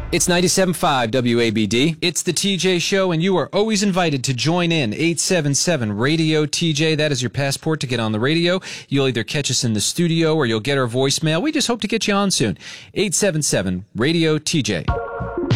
It's 97.5 WABD. It's the TJ Show, and you are always invited to join in. 877-RADIO-TJ. That is your passport to get on the radio. You'll either catch us in the studio or you'll get our voicemail. We just hope to get you on soon. 877-RADIO-TJ.